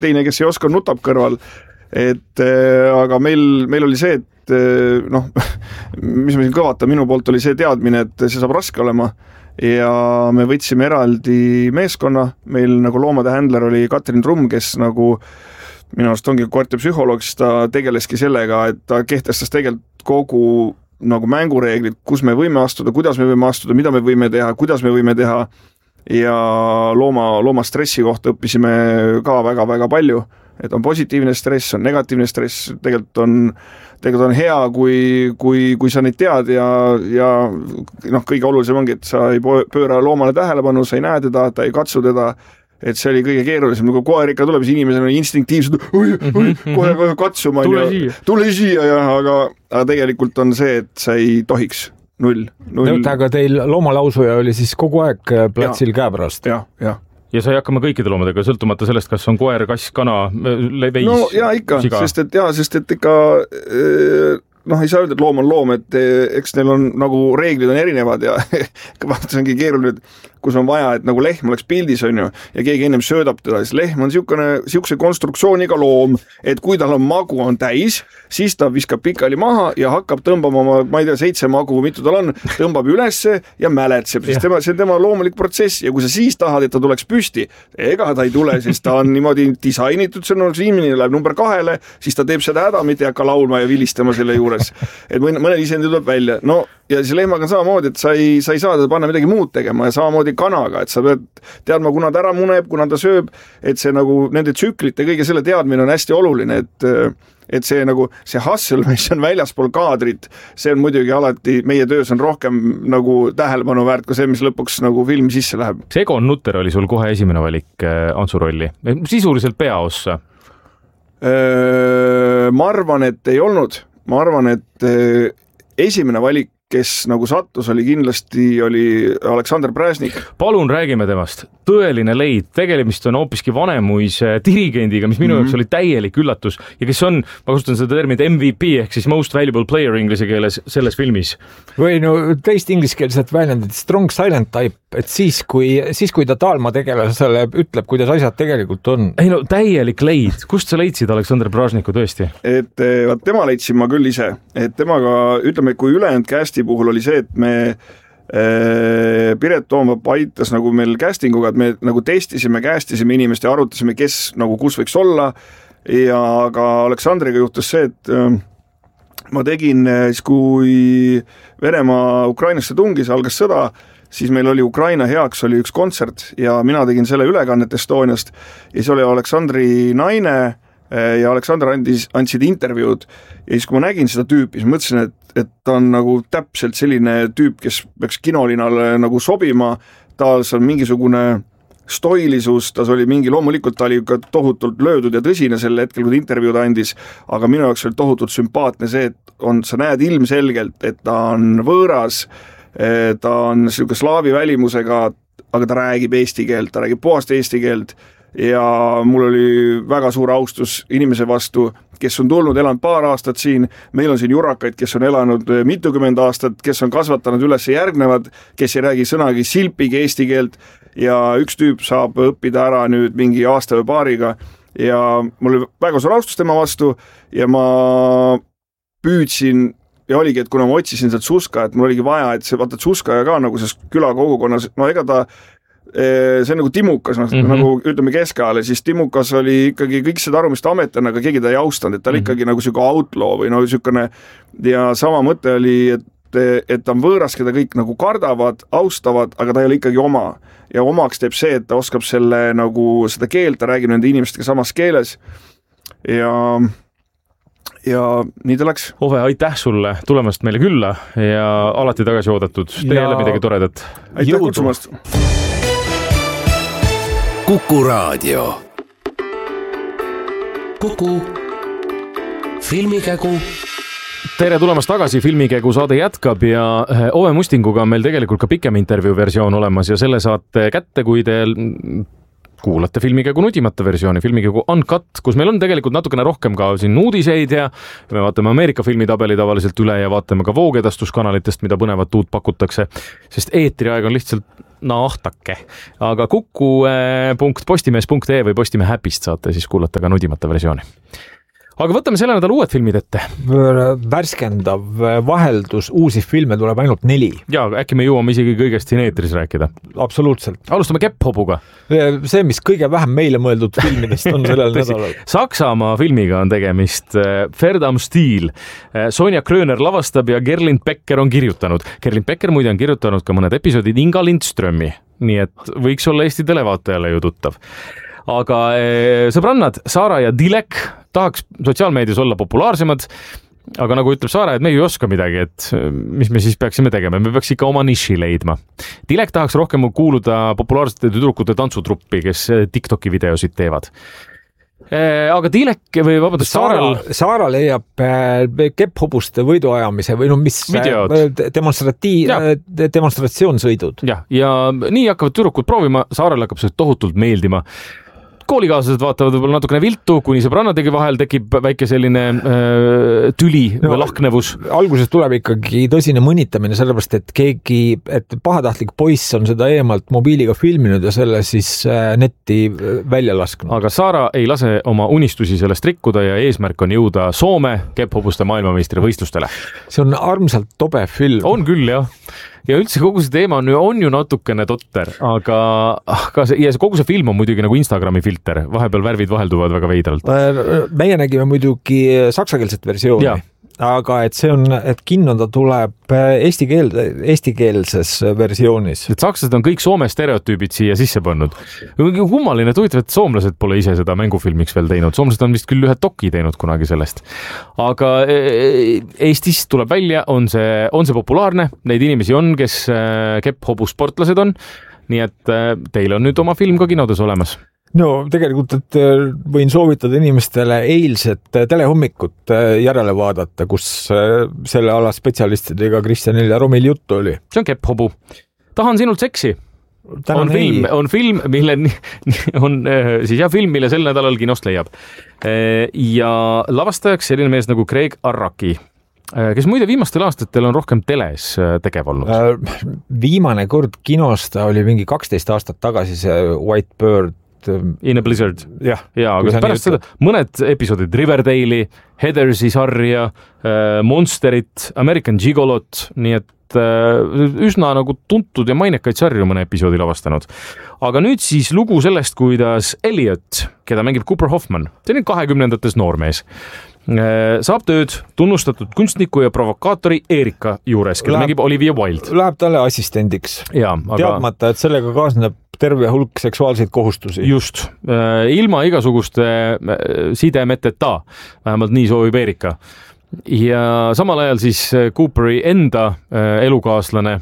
teine, kes ei oska, nutab kõrval. Aga meil oli see, et mis me siin kõvata, minu poolt oli see teadmine, et see saab raske olema ja me võtsime eraldi meeskonna, meil nagu loomade händler oli Katrin Trumm, kes nagu minu arust ongi koertepsühholoog, siis ta tegeleski sellega, et ta kehtestas tegelikult kogu nagu mängureeglid, kus me võime astuda, kuidas me võime astuda, mida me võime teha, kuidas me võime teha ja looma stressi kohta õppisime ka väga-väga palju, et on positiivne stress, on negatiivne stress, tegelikult on hea, kui sa neid tead ja kõige olulisem ongi, et sa ei pööra loomale tähelepanu, sa ei näe teda, ta ei katsu teda, et see oli kõige keerulisem, nagu koer ikka tuleb, siis inimesel on instinktiivselt kohe katsuma, tule siia, aga tegelikult on see, et sa ei tohiks null. Aga teil loomalausuja oli siis kogu aeg platsil käepärast? Ja sa ei hakkama kõikide loomadega, sõltumata sellest, kas on koer, kass, kana, veis, no ja ikka, siga. sest et ikka ei saa öelda, et loom on loom, et eks neil on nagu reeglid on erinevad ja vaata, see ongi keeruline, kus on vaja, et nagu lehm oleks pildis, on ju, ja keegi ennem söödab teda, siis lehm on siukse konstruktsiooniga loom, et kui tal on magu on täis, siis ta viskab pikali maha ja hakkab tõmbama oma, ma ei tea, 7 magu, mitu tal on, tõmbab ülesse ja mäletseb, siis see on tema loomulik protsess ja kui sa siis tahad, et ta tuleks püsti, ega ta ei tule, siis ta on niimoodi disainitud, see on inimene läheb number 2, siis ta teeb seda häda, mitte ei hakka laulma ja vilistama selle juures, et mõned isendi tuleb välja, no ja siis lehmaga on samamoodi, et sa ei saa teda panna midagi muud tegema ja samamoodi kanaga, et sa pead teadma, kuna ta ära muneb, kuna ta sööb, et see nagu nende tsüklite kõige selle teadmine on hästi oluline, et see nagu see hustle, mis on väljaspool kaadrit, see on muidugi alati, meie töös on rohkem nagu tähelepanu väärt kui see, mis lõpuks nagu filmi sisse läheb. Egon Nutter oli sul kohe esimene valik Antsu rolli, sisuliselt peaossa? Ma arvan, et ei olnud. Ma arvan, et esimene valik, kes nagu sattus, oli Aleksander Präsnik. Palun räägime temast. Tõeline leid, tegelemist on hoopiski vanemuise dirigendiga, mis minu jaoks oli täielik üllatus ja kes on, ma kasutan seda terminit MVP ehk siis Most Valuable Player inglise keeles selles filmis. Või teist ingliskeelset väljendit Strong Silent Type, et siis kui ta Taalma tegelasele ütleb, kuidas asjad tegelikult on. Ei täielik leid. Kust sa leidsid Aleksander Präsniku tõesti? Et tema leidsin ma küll ise, et temaga, ütleme, kui ülejäänud kästi puhul oli see, et me Piret Toomap aitas nagu meil castinguga, et me nagu testisime inimest ja arutasime, kes nagu kus võiks olla ja ka Aleksandriga juhtus see, et ma tegin, kui Venemaa Ukrainasse tungis, algas sõda, siis meil oli Ukraina heaks oli üks kontsert ja mina tegin selle ülekannet Estoniast ja siis oli Aleksandri naine ja Aleksander andsid intervjuud ja siis kui ma nägin seda tüüpi, siis mõtlesin, et ta on nagu täpselt selline tüüp, kes peaks kinolinale nagu sobima, tal on mingisugune stoilisus, loomulikult ta oli ka tohutult löödud ja tõsine sel hetkel, kui ta intervjuud andis, aga minu jaoks oli tohutult sümpaatne see, et sa näed ilmselgelt, et ta on võõras, ta on selline slaavi välimusega, aga ta räägib eesti keelt, ta räägib puhast eesti keelt ja mul oli väga suur austus inimese vastu, kes on tulnud, elanud paar aastat siin, meil on siin jurakaid, kes on elanud mitukümmend aastat, kes on kasvatanud üles järgnevad, kes ei räägi sõnagi silpigi eesti keelt ja üks tüüp saab õppida ära nüüd mingi aasta või paariga ja mul oli väga suur austus tema vastu ja ma püüdsin ja oligi, et kuna ma otsisin sealt Suska, et mul oligi vaja, et see vaata Suskaja ka nagu selles külakogukonnas, no ega ta see on nagu Timukas, nagu ütleme keskajale, siis Timukas oli ikkagi kõik seda aru, mis ta amet on, aga keegi ta ei austanud, et ta oli ikkagi nagu selline outlaw või selline ja sama mõte oli, et ta on võõras, keda kõik nagu kardavad, austavad, aga ta ei ole ikkagi oma ja omaks teeb see, et ta oskab seda keelt, ta räägib nende inimestega samas keeles ja nii ta läks. Ove, aitäh sulle tulemast meile külla ja alati tagasi oodatud. Tee jälle midagi toredat. Aitäh kutsumast. Kuku Raadio. Kuku Filmikägu. Tere tulemast tagasi, Filmikägu saade jätkab ja Ove Mustinguga on meil tegelikult ka pikem intervjuu versioon olemas ja selle saate kätte, kui te kuulate Filmikägu nutimata versiooni, Filmikägu Uncut, kus meil on tegelikult natukene rohkem ka siin uudiseid ja me vaatame Ameerika filmitabeli tavaliselt üle ja vaatame ka voogedastuskanalitest, mida põnevat uut pakutakse, sest eetriaeg on lihtsalt nahtake. Aga kuku.postimees.ee või Postimehe äpist saate siis kuulata ka nudimata versiooni. Aga võtame selle nädal uued filmid ette. Värskendav vaheldus, uusi filme tuleb ainult 4. Ja äkki me jõuame isegi kõigest siin eetris rääkida. Absoluutselt. Alustame Kepphobuga. See, mis kõige vähem meile mõeldud filmidest on sellel nädalal. Saksamaa filmiga on tegemist. Ferdam Stiel. Sonja Kröner lavastab ja Gerlind Becker on kirjutanud. Gerlind Becker muide on kirjutanud ka mõned episoodid Inga Lindströmi. Nii et võiks olla Eesti televaatajale ju tuttav. Aga sõbrannad, Saara ja Dilek tahaks sotsiaalmeedias olla populaarsemad, aga nagu ütleb Saara, et me ei oska midagi, et mis me siis peaksime tegema, me peaks ikka oma niši leidma. Dilek tahaks rohkem kuuluda populaarsete tüdrukute tantsutruppi, kes TikToki videosid teevad. Aga Dilek või vabandust, Saara leiab kepphobuste võiduajamise või mis demonstratsioonsõidud. Ja nii hakkavad tüdrukud proovima, Saarel hakkab see tohutult meeldima. Koolikaaslased vaatavad võib-olla natukene viltu, kuni sõbrannadegi vahel tekib väike selline tüli või lahknevus. Alguses tuleb ikkagi tõsine mõnitamine, sellepärast et pahatahtlik poiss on seda eemalt mobiiliga filminud ja selle siis netti välja lasknud. Aga Saara ei lase oma unistusi sellest rikkuda ja eesmärk on jõuda Soome kepphobuste maailmameistri võistlustele. See on armsalt tobe film. On küll, jah. Ja üldse kogu see teema on ju natukene totter, aga kogu see film on muidugi nagu Instagrami filter, vahepeal värvid vahelduvad väga veidralt. Meie nägime muidugi saksakeelset versiooni, aga et see on, et kinno ta tuleb eestikeelses versioonis. Et sakslased on kõik Soome stereotüübid siia sisse pannud. Kummaline tuitav, et soomlased pole ise seda mängufilmiks veel teinud. Soomlased on vist küll ühe doki teinud kunagi sellest. Aga Eestis tuleb välja, on see populaarne. Neid inimesi on, kes kepphobusportlased on. Nii et teil on nüüd oma film ka kinodes olemas. No tegelikult, et võin soovitada inimestele eilset telehommikut järele vaadata, kus selle ala spetsialistidega Kristjanil ja Romil juttu oli. See on kepphobu. Tahan sinult seksi. On film, mille sel nädalal kinost leiab. Ja lavastajaks selline mees nagu Craig Araki, kes muide viimastel aastatel on rohkem teles tegev olnud. Viimane kord kinos ta oli mingi 12 aastat tagasi see White Bird In a Blizzard. Ja, aga pärast seda mõned episoodid Riverdale'i, Heathersi sarja, Monsterit, American Gigolot, nii et üsna nagu tuntud ja mainekaid sarju mõne episoodi lavastanud. Aga nüüd siis lugu sellest, kuidas Elliot, keda mängib Cooper Hoffman, see on 20-ndates noormees, saab tööd tunnustatud kunstniku ja provokaatori Erika juures, keda mängib Olivia Wilde. Läheb talle assistendiks. Teadmata, et sellega kaasneb terve hulk seksuaalseid kohustusi. Just. Ilma igasuguste sidemeteta. Vähemalt nii soovib Erika. Ja samal ajal siis Cooperi enda elukaaslane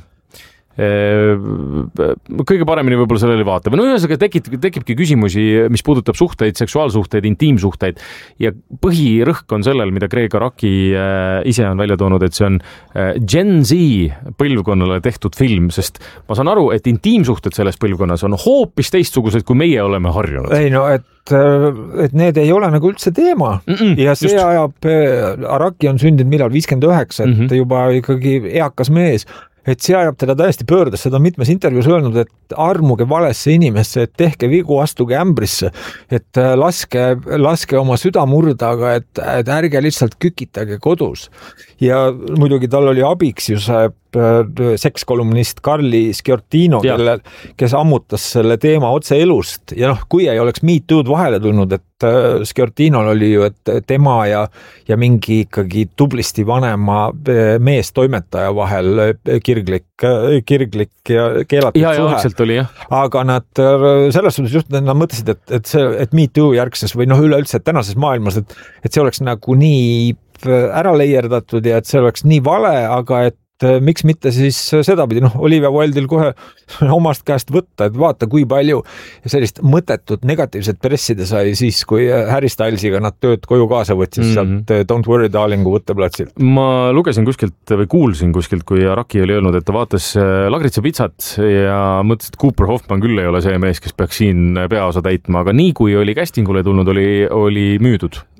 kõige paremini võib-olla sellele vaatab. No ühesõnaga tekibki küsimusi, mis puudutab suhteid, seksuaalsuhteid, intiimsuhteid ja põhirõhk on sellel, mida Craig Araki ise on välja toonud, et see on Gen Z põlvkonnale tehtud film, sest ma saan aru, et intiimsuhted selles põlvkonnas on hoopis teistsugused, kui meie oleme harjunud. Ei no, et need ei ole nagu üldse teema. Ja see just ajab, Araki on sündinud millal 59, et juba ikkagi eakas mees. Et see ajab teda täiesti pöördes, seda on mitmes intervjuus öelnud, et armuge valesse inimesse, et tehke vigu, astuge ämbrisse, et laske oma süda murda, aga et ärge lihtsalt kükitage kodus. Ja muidugi tal oli abiks ju see sekskolumnist Carly Sciortino, kes ammutas selle teema otse elust. Ja kui ei oleks Me Too'd vahele tulnud, et Sciortinol oli ju, et tema ja mingi ikkagi tublisti vanema meestoimetaja vahel kirglik ja keelatud suhe. Oli, jah. Aga nad selles suhtes just nad mõtlesid, et Me Too järgses või üleüldse tänases maailmas, et see oleks nagu nii ära leierdatud ja et see oleks nii vale, aga et miks mitte siis sedapidi, Olivia Wilde'il kohe omast käest võtta, et vaata, kui palju sellist mõttetut negatiivset presside sai siis, kui Harry Stylesiga nad tööd koju kaasa võtsid sealt Don't Worry Darlingu võtteplatsil. Ma lugesin kuskilt või kuulsin kuskilt, kui Araki oli öelnud, et ta vaatas Lagritsa pitsat ja mõtles, et Cooper Hoffman küll ei ole see mees, kes peaks siin peaosa täitma, aga nii kui oli castingule tulnud, oli müüdud.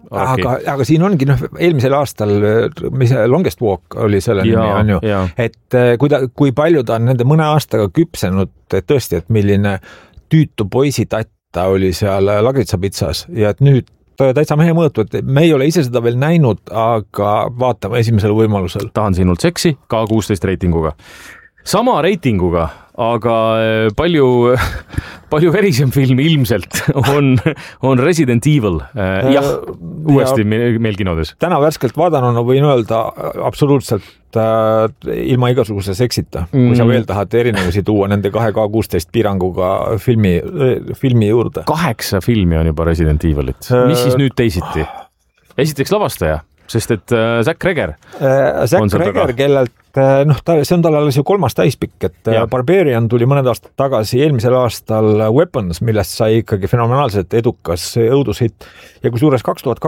aga siin ongi eelmisel aastal, mis Longest Walk oli selle nimi on ju, et kui palju ta on nende mõne aastaga küpsenud, et tõesti, et milline tüütu poisitatt ta oli seal Lagritsapitsas ja et nüüd täitsa mehe mõõtu, et me ei ole ise seda veel näinud, aga vaatame esimesel võimalusel. Tahan sinult seksi K16 reitinguga. Sama reitinguga, aga palju verisem film ilmselt on Resident Evil. Uuesti meil kinodes. Täna värskelt vaadanuna võin öelda absoluutselt ilma igasuguse seksita, kui sa veel tahad erinevusi tuua nende 2K16 piiranguga filmi juurde. 8 filmi on juba Resident Evilit. Mis siis nüüd teisiti? Esiteks lavastaja, sest et Zack Reger on seal taga. Kellelt see on tal alles ju 3. täispikk, et Barbarian tuli mõned aastad tagasi eelmisel aastal Weapons, millest sai ikkagi fenomenaalselt edukas õudushitt ja kui suures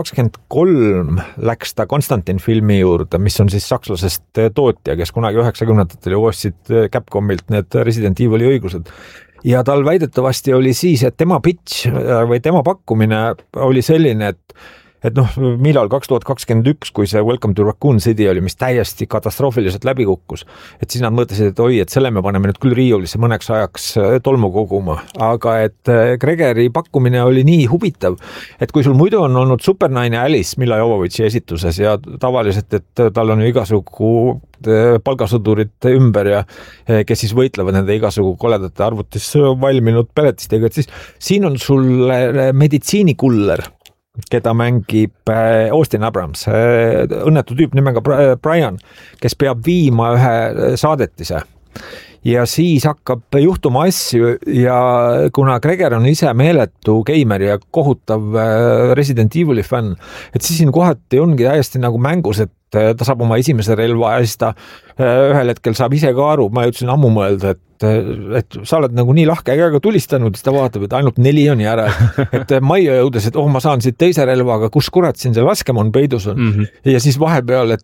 2023 läks ta Konstantin filmi juurde, mis on siis sakslasest tootja, kes kunagi 90-ndatel ostsid Capcomilt need Resident Evili õigused. Ja tal väidetavasti oli siis, et tema pitch või tema pakkumine oli selline, et millal 2021, kui see Welcome to Raccoon City oli, mis täiesti katastroofiliselt läbi kukkus, et siis nad mõtlesid, et et selle me paneme nüüd küll riiulisse mõneks ajaks tolmu koguma, aga et Gregeri pakkumine oli nii huvitav, et kui sul muidu on olnud supernaine Alice Milla Jovovitši esituses ja tavaliselt, et tal on ju igasugu palgasõdurid ümber ja kes siis võitlevad nende igasugu koledate arvutis valminud peletistega, et siis siin on sul meditsiinikuller, keda mängib Austin Abrams, õnnetu tüüp nimega Brian, kes peab viima ühe saadetise. Ja siis hakkab juhtuma asju ja kuna Greger on ise meeletu geimer ja kohutav Resident Evili fänn, et siis siin kohati ongi täiesti nagu mängus, et ta saab oma esimese relva ja siis ta ühel hetkel saab ise ka aru, ma ütlesin ammu mõelda, et sa oled nagu nii lahke käega tulistanud, siis ta vaatab, et ainult 4 on järel. Et majja jõudes, et ma saan siit teise relva, aga kus kurat siin see laskemoon peidus on. Ja siis vahepeal,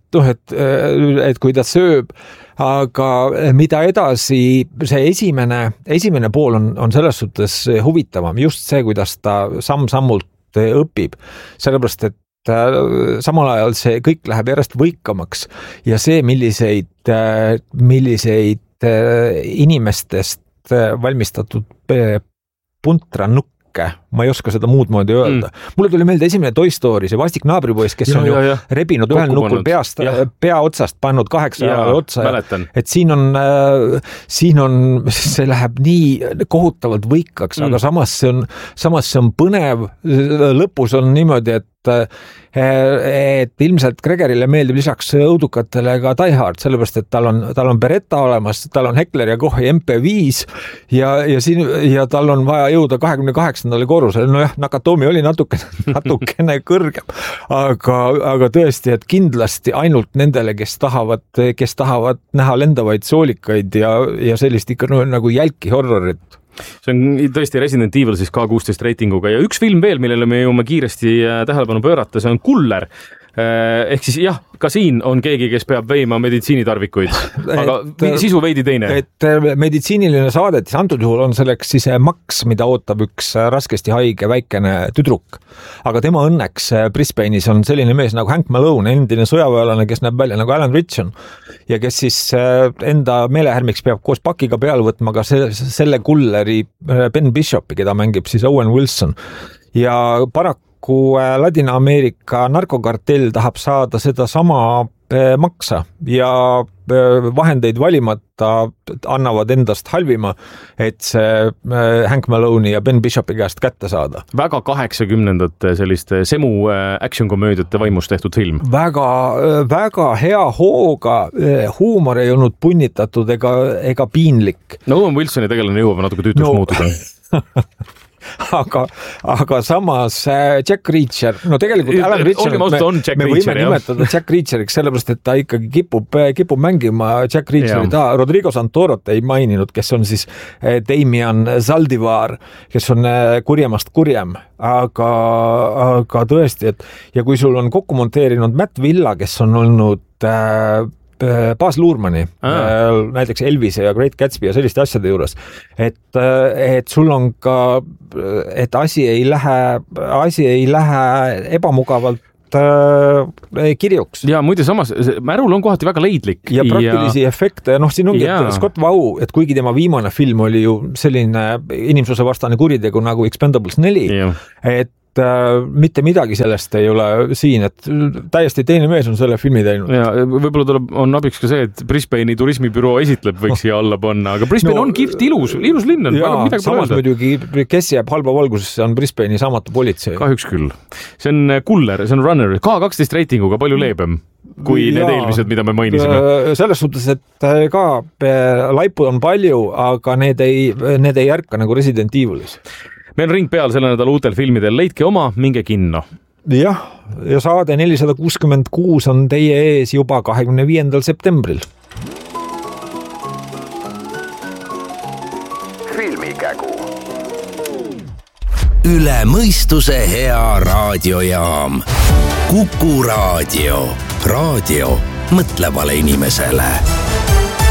et kui ta sööb, aga mida edasi, see esimene pool on selles suhtes huvitavam, just see, kuidas ta samm-sammult õpib, sellepärast, et samal ajal see kõik läheb järjest võikamaks ja see, milliseid inimestest valmistatud puntranukke, ma ei oska seda muud moodi öelda. Mulle tuli meelde esimene Toy Story, see vastik naabripoiss, kes on ju rebinud ühel nukul pea otsast pannud 8 ajale otsa. Et siin on, see läheb nii kohutavalt võikaks, aga samas see on põnev. Lõpus on niimoodi, et ilmselt Gregerile meeldib lisaks õudukatele ka Die Hard, sellepärast, et tal on Beretta olemas, tal on Heckler ja Kochi MP5 ja tal on vaja jõuda 28. korrusele. Nakatomi oli natukene kõrgem, aga tõesti, et kindlasti ainult nendele, kes tahavad näha lendavaid soolikaid ja sellist ikka nagu jälki horrorit. See on tõesti Resident Evil siis K16 reitinguga ja üks film veel, millele me jõuame kiiresti tähelepanu pöörata, see on Kuller. Ehk siis jah, ka siin on keegi, kes peab veima meditsiinitarvikuid, aga sisu veidi teine. Et meditsiiniline saadetis, antud juhul on selleks siis Max, mida ootab üks raskesti haige väikene tüdruk. Aga tema õnneks Brisbane'is on selline mees nagu Hank Malone, endine sõjaväelane, kes näeb välja nagu Alan Ritchson ja kes siis enda meelehärmiks peab koos pakiga peale võtma ka selle kulleri Ben Bishopi, keda mängib siis Owen Wilson ja paraku Ladina-Ameerika narkokartell tahab saada seda sama maksa ja vahendeid valimata annavad endast halvima, et see Hank Maloney ja Ben Bishopi käest kätte saada. Väga 80-ndate selliste semu action-komöödiate vaimust tehtud film. Väga hea hooga, huumor ei olnud punnitatud ega piinlik. No Owen Wilsoni tegelane jõuab natuke tüütuks muutuda. Aga samas Jack Reacher, tegelikult Alan Ritchson, me võime nimetada Jack Reacheriks, sellepärast, et ta ikkagi kipub mängima Jack Reacheri, Rodrigo Santorot ei maininud, kes on siis Damian Zaldivar, kes on kurjemast kurjem, aga tõesti, et ja kui sul on kokku monteerinud Matt Villa, kes on olnud Baz Luhrmanni, näiteks Elvise ja Great Gatsby ja selliste asjade juures, et sul on ka, et asi ei lähe ebamugavalt kirjuks. Ja muide samas, Märul on kohati väga leidlik. Ja praktilisi efekte, siin ongi, et Scott Vau, et kuigi tema viimane film oli ju selline inimsusevastane kuritegu nagu Expendables 4, et mitte midagi sellest ei ole siin, et täiesti teine mees on selle filmi teinud. Ja võib-olla on abiks ka see, et Brisbane'i turismibüroo esitleb võiks siia alla panna, aga Brisbane on kihvt, ilus linn on. Ja, samas muidugi, kes jääb halba valgusesse, on Brisbane'i saamatu politsei. Kahjuks küll. See on Kuller, see on Runner, K12 reitinguga palju leebem kui need eelmised, mida me mainisime. Selles suhtes, et ka laipud on palju, aga need ei järka nagu Resident Evilis. Meil on ring peal selle nädala uutel filmidel, leidke oma, minge kinno. Jah, ja saade 466 on teie ees juba 25. septembril. Filmikägu. Üle mõistuse hea raadiojaam. Kuku Raadio. Raadio mõtlevale inimesele.